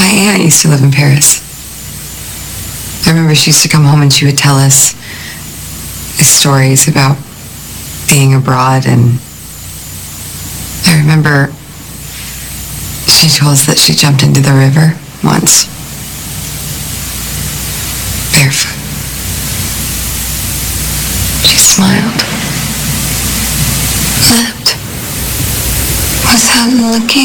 My aunt used to live in Paris. I remember she used to come home and she would tell us stories about being abroad, and I remember she told us that she jumped into the river once, barefoot. She smiled, laughed, was out and looking.